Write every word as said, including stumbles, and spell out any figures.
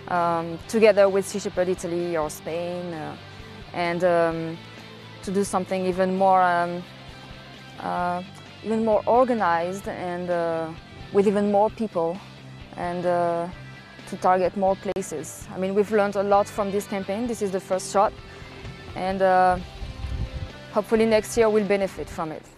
um, together with Sea Shepherd Italy or Spain, uh, and um, to do something even more, um, uh, even more organized and uh, with even more people, and uh, to target more places. I mean, we've learned a lot from this campaign. This is the first shot, and uh, hopefully next year we'll benefit from it.